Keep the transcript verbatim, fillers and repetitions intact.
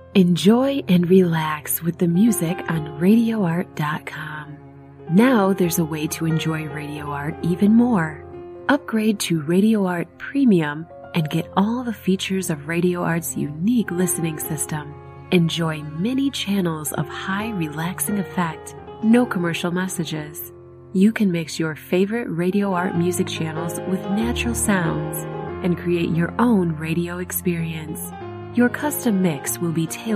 Enjoy and relax with the music on radio art dot com. Now there's a way to enjoy Radio Art even more. Upgrade to Radio Art Premium and get all the features of Radio Art's unique listening system. Enjoy many channels of high relaxing effect, no commercial messages. You can mix your favorite Radio Art music channels with natural sounds and create your own radio experience. Your custom mix will be tailored